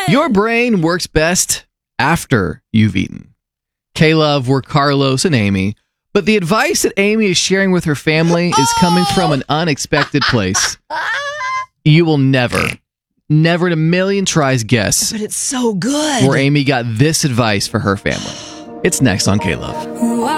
Your brain works best after you've eaten. K-Love were Carlos and Amy, but the advice that Amy is sharing with her family is coming from an unexpected place. You will never in a million tries guess. But it's so good. Where Amy got this advice for her family. It's next on K-Love.